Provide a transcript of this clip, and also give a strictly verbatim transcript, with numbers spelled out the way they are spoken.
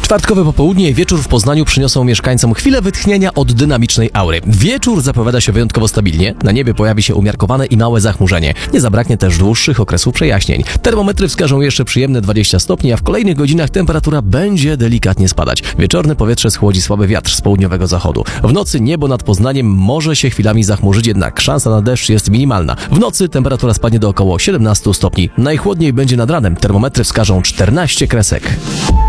Czwartkowe popołudnie i wieczór w Poznaniu przyniosą mieszkańcom chwilę wytchnienia od dynamicznej aury. Wieczór zapowiada się wyjątkowo stabilnie, na niebie pojawi się umiarkowane i małe zachmurzenie. Nie zabraknie też dłuższych okresów przejaśnień. Termometry wskażą jeszcze przyjemne dwadzieścia stopni, a w kolejnych godzinach temperatura będzie delikatnie spadać. Wieczorne powietrze schłodzi słaby wiatr z południowego zachodu. W nocy niebo nad Poznaniem może się chwilami zachmurzyć, jednak szansa na deszcz jest minimalna. W nocy temperatura spadnie do około siedemnastu stopni. Najchłodniej będzie nad ranem. Termometry wskażą czternaście kresek.